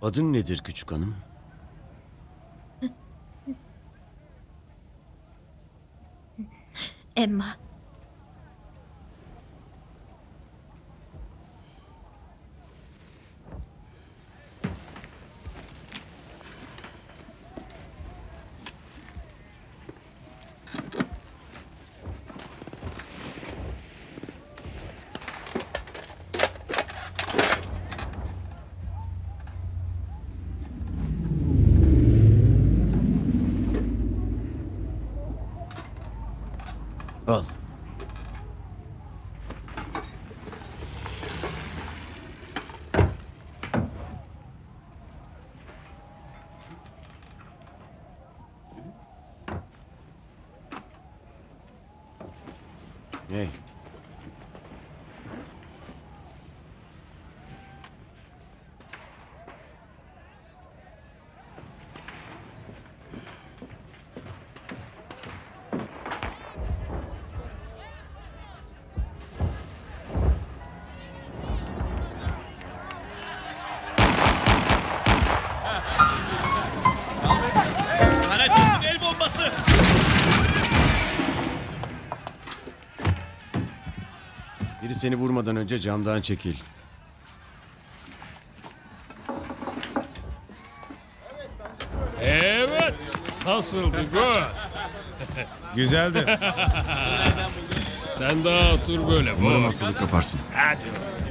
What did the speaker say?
Adın nedir küçük hanım? Emma. Al. Hey. Karacaoğlan el bombası. Biri seni vurmadan önce camdan çekil. Evet. Nasıl bir gol? Güzeldi. Sen daha otur böyle. Umarım hastalık kaparsın. Hadi.